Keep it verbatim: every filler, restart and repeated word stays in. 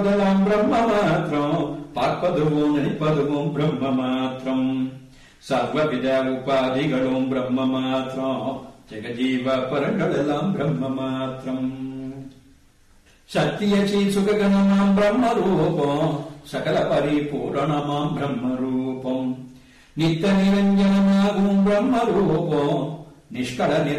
பிரம்ம மாத்திரம், பார்ப்பதுவும் நினைப்பதுவும் பிரம்ம மாத்திரம், சர்வவித உபாதிகளும் பிரம்ம மாத்திரம், ஜெகஜீவ பரங்கள் எல்லாம் பிரம்ம மாத்திரம். சத்தியசி சுககணமாம் பிரம்ம ரூபம், சகல பரிபூரணமாம் பிரம்ம ரூபம், நித்த நிரஞ்சனமாகும் பிரம்ம ரூபம், நிஷ்கல